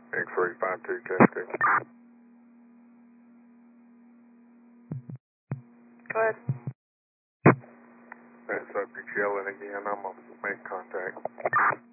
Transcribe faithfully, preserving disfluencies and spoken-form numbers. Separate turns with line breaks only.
X three five two testing.
Go ahead.
That subject's yelling again. I'm going to make contact.